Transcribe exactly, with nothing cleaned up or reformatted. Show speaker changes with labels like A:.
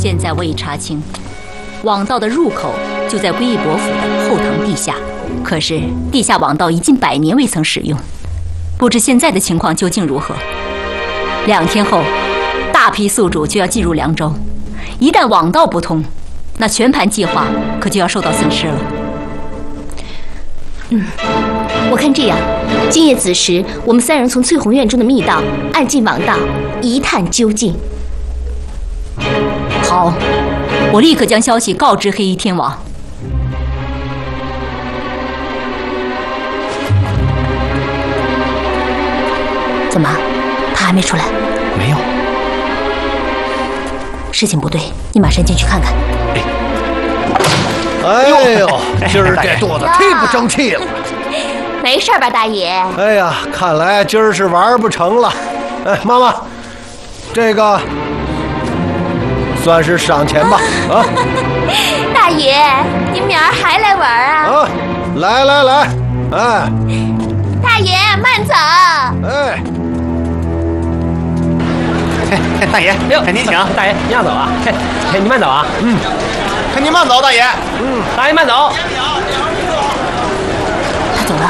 A: 现在我已查清，网道的入口就在归义伯府的后堂地下。可是地下网道已近百年未曾使用，不知现在的情况究竟如何。两天后，大批宿主就要进入凉州，一旦网道不通，那全盘计划可就要受到损失了。
B: 嗯，我看这样，今夜子时，我们三人从翠红院中的密道暗进网道，一探究竟。
A: 好，我立刻将消息告知黑衣天王。怎么，他还没出来？
C: 没有。
A: 事情不对，你马上进去看看。
D: 哎呦，今儿这肚子忒不争气了。
B: 没事吧，大爷？
D: 哎呀，看来今儿是玩不成了。哎，妈妈，这个算是赏钱吧。啊，
B: 大爷，你明儿还来玩啊？
D: 啊，来来来，哎，
B: 大爷慢走。
D: 哎。
C: 大爷，您请。大爷，您要走啊？您慢走啊。
D: 嗯，您慢走，大爷。嗯，
C: 大爷慢走。